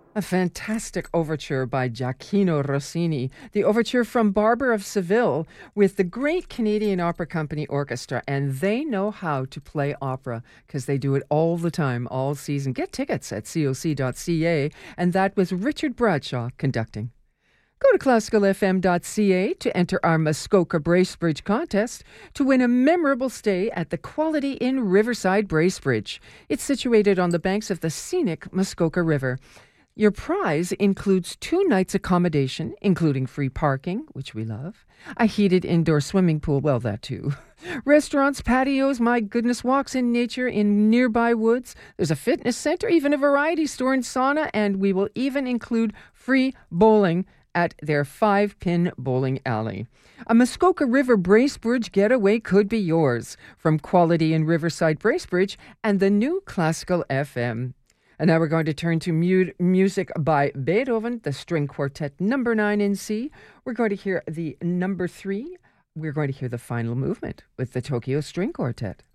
A fantastic overture by Giacchino Rossini, the overture from Barber of Seville with the Great Canadian Opera Company Orchestra. And they know how to play opera because they do it all the time, all season. Get tickets at coc.ca. And that was Richard Bradshaw conducting. Go to classicalfm.ca to enter our Muskoka Bracebridge contest to win a memorable stay at the Quality Inn Riverside Bracebridge. It's situated on the banks of the scenic Muskoka River. Your prize includes 2 nights accommodation, including free parking, which we love, a heated indoor swimming pool, well, that too, restaurants, patios, my goodness, walks in nature in nearby woods. There's a fitness center, even a variety store and sauna, and we will even include free bowling at their 5-pin bowling alley. A Muskoka River Bracebridge getaway could be yours from Quality in Riverside Bracebridge and the new Classical FM. And now we're going to turn to music by Beethoven, the String Quartet number 9 in C. We're going to hear the number 3. We're going to hear the final movement with the Tokyo String Quartet.